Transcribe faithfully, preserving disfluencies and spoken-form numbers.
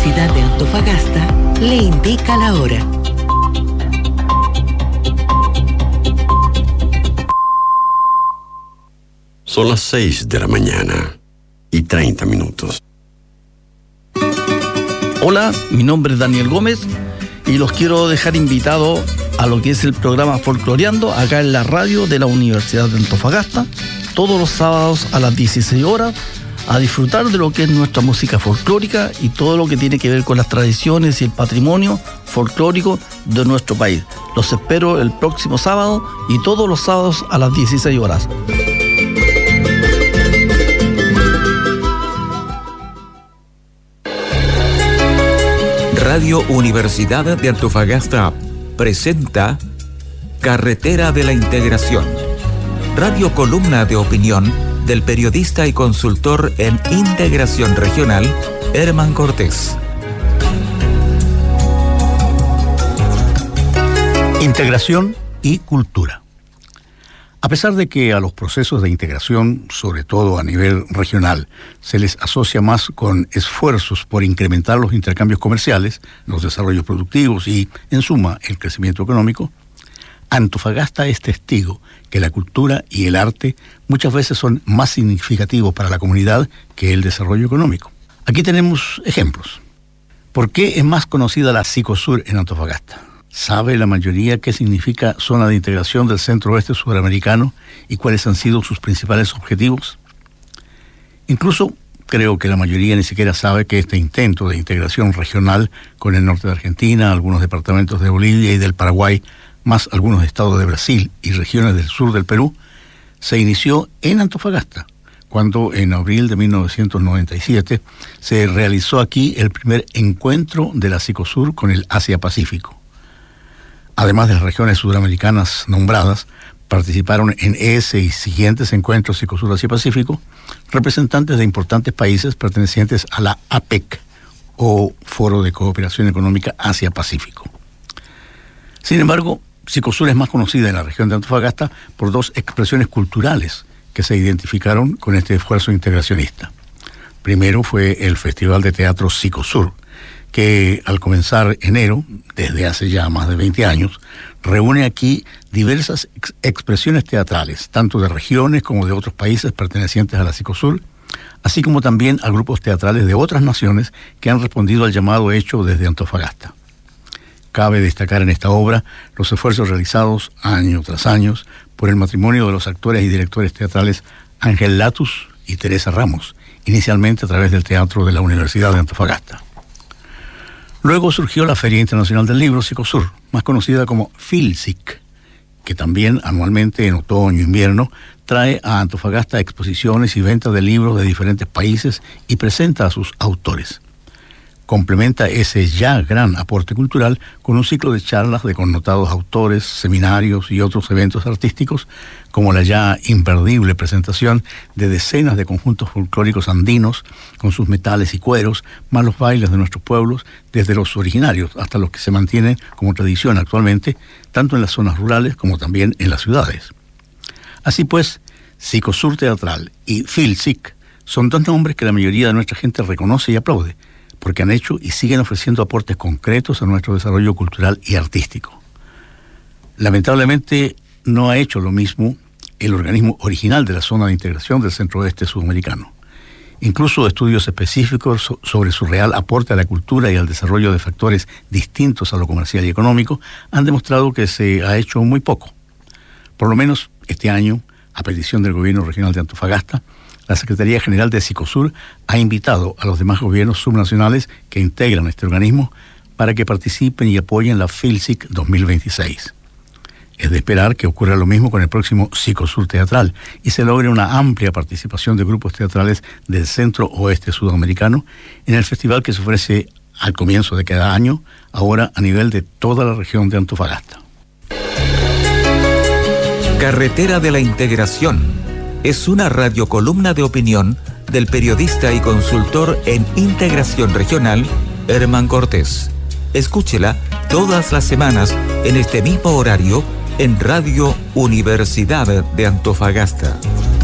Universidad de Antofagasta le indica la hora. Son las seis de la mañana y treinta minutos. Hola, mi nombre es Daniel Gómez y los quiero dejar invitados a lo que es el programa Folcloreando acá en la radio de la Universidad de Antofagasta, todos los sábados a las dieciséis horas, a disfrutar de lo que es nuestra música folclórica y todo lo que tiene que ver con las tradiciones y el patrimonio folclórico de nuestro país. Los espero el próximo sábado y todos los sábados a las dieciséis horas. Radio Universidad de Antofagasta presenta Carretera de la Integración, radio columna de opinión del periodista y consultor en integración regional, Herman Cortés. Integración y cultura. A pesar de que a los procesos de integración, sobre todo a nivel regional, se les asocia más con esfuerzos por incrementar los intercambios comerciales, los desarrollos productivos y, en suma, el crecimiento económico, Antofagasta es testigo que la cultura y el arte muchas veces son más significativos para la comunidad que el desarrollo económico. Aquí tenemos ejemplos. ¿Por qué es más conocida la Cicosur en Antofagasta? ¿Sabe la mayoría qué significa zona de integración del centro-oeste sudamericano y cuáles han sido sus principales objetivos? Incluso creo que la mayoría ni siquiera sabe que este intento de integración regional con el norte de Argentina, algunos departamentos de Bolivia y del Paraguay, más algunos estados de Brasil y regiones del sur del Perú, se inició en Antofagasta, cuando en abril de mil novecientos noventa y siete se realizó aquí el primer encuentro de la Cicosur con el Asia-Pacífico. Además de las regiones sudamericanas nombradas, participaron en ese y siguientes encuentros Cicosur Asia-Pacífico representantes de importantes países pertenecientes a la A P E C, o Foro de Cooperación Económica Asia-Pacífico. Sin embargo, Cicosur es más conocida en la región de Antofagasta por dos expresiones culturales que se identificaron con este esfuerzo integracionista. Primero fue el Festival de Teatro Cicosur, que al comenzar enero, desde hace ya más de veinte años, reúne aquí diversas ex- expresiones teatrales, tanto de regiones como de otros países pertenecientes a la Cicosur, así como también a grupos teatrales de otras naciones que han respondido al llamado hecho desde Antofagasta. Cabe destacar en esta obra los esfuerzos realizados año tras año por el matrimonio de los actores y directores teatrales Ángel Latus y Teresa Ramos, inicialmente a través del Teatro de la Universidad de Antofagasta. Luego surgió la Feria Internacional del Libro Cicosur, más conocida como FILCIC, que también anualmente en otoño e invierno trae a Antofagasta exposiciones y ventas de libros de diferentes países y presenta a sus autores. Complementa ese ya gran aporte cultural con un ciclo de charlas de connotados autores, seminarios y otros eventos artísticos, como la ya imperdible presentación de decenas de conjuntos folclóricos andinos con sus metales y cueros, más los bailes de nuestros pueblos, desde los originarios hasta los que se mantienen como tradición actualmente, tanto en las zonas rurales como también en las ciudades. Así pues, Cicosur Teatral y FILCIC son dos nombres que la mayoría de nuestra gente reconoce y aplaude, porque han hecho y siguen ofreciendo aportes concretos a nuestro desarrollo cultural y artístico. Lamentablemente, no ha hecho lo mismo el organismo original de la zona de integración del centro-oeste sudamericano. Incluso estudios específicos sobre su real aporte a la cultura y al desarrollo de factores distintos a lo comercial y económico han demostrado que se ha hecho muy poco. Por lo menos este año, a petición del gobierno regional de Antofagasta, la Secretaría General de Cicosur ha invitado a los demás gobiernos subnacionales que integran este organismo para que participen y apoyen la FILCIC dos mil veintiséis. Es de esperar que ocurra lo mismo con el próximo Cicosur Teatral y se logre una amplia participación de grupos teatrales del centro-oeste sudamericano en el festival que se ofrece al comienzo de cada año, ahora a nivel de toda la región de Antofagasta. Carretera de la Integración es una radiocolumna de opinión del periodista y consultor en integración regional, Herman Cortés. Escúchela todas las semanas en este mismo horario en Radio Universidad de Antofagasta.